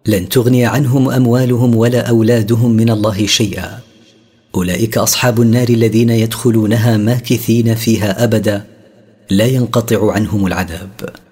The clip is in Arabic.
لن تغني عنهم أموالهم ولا أولادهم من الله شيئا. أولئك أصحاب النار الذين يدخلونها ماكثين فيها أبدا، لا ينقطع عنهم العذاب.